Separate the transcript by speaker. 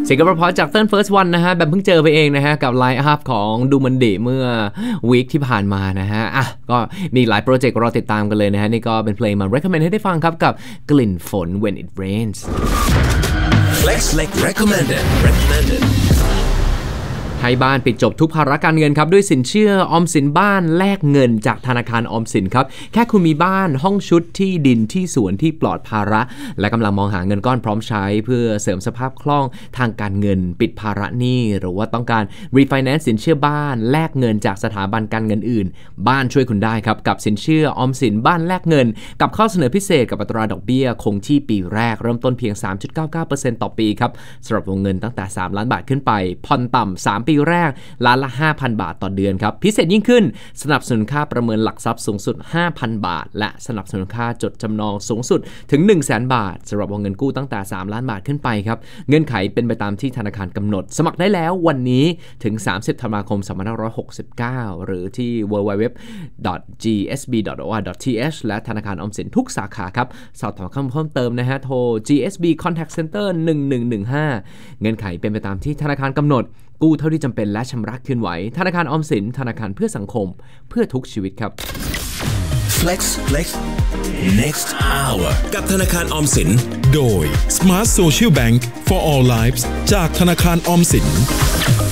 Speaker 1: เสียงกระเพาะจากเติ้ล First One นะฮะแบบเพิ่งเจอไปเองนะฮะกับไลน์อัพของดูมันดิเมื่อวีคที่ผ่านมานะฮะก็มีหลายโปรเจกต์รอติดตามกันเลยนะฮะนี่ก็เป็นเพลงมา recommend ให้ได้ฟังครับกับกลิ่นฝน When It Rains
Speaker 2: Flex recommended
Speaker 1: ให้บ้านปิดจบทุกภาระการเงินครับด้วยสินเชื่อออมสินบ้านแลกเงินจากธนาคารออมสินครับแค่คุณมีบ้านห้องชุดที่ดินที่สวนที่ปลอดภาระและกำลังมองหาเงินก้อนพร้อมใช้เพื่อเสริมสภาพคล่องทางการเงินปิดภาระหนี้หรือว่าต้องการ refinance สินเชื่อบ้านแลกเงินจากสถาบันการเงินอื่นบ้านช่วยคุณได้ครับกับสินเชื่อออมสินบ้านแลกเงินกับข้อเสนอพิเศษกับอัตราดอกเบี้ยคงที่ปีแรกเริ่มต้นเพียง 3.99% ต่อปีครับสำหรับวงเงินตั้งแต่3ล้านบาทขึ้นไปผ่อนต่ำ3ปีแรกล้านละ 5,000 บาทต่อเดือนครับพิเศษยิ่งขึ้นสนับสนุนค่าประเมินหลักทรัพย์สูงสุด 5,000 บาทและสนับสนุนค่าจดจำนองสูงสุดถึง 100,000 บาทสำหรับวงเงินกู้ตั้งแต่3ล้านบาทขึ้นไปครับเงื่อนไขเป็นไปตามที่ธนาคารกำหนดสมัครได้แล้ววันนี้ถึง30ธันวาคม2569หรือที่ www.gsb.or.th และธนาคารออมสินทุกสาขาครับสอบถามข้อมูลเพิ่มเติมนะฮะโทร GSB Contact Center 1115เงื่อนไขเป็นไปตามที่ธนาคารกำหนดกู้เท่าที่จำเป็นและชำระคืนไหวธนาคารออมสินธนาคารเพื่อสังคมเพื่อทุกชีวิตครับ
Speaker 2: Flex next hour กับธนาคารออมสินโดย Smart Social Bank for All Lives จากธนาคารออมสิน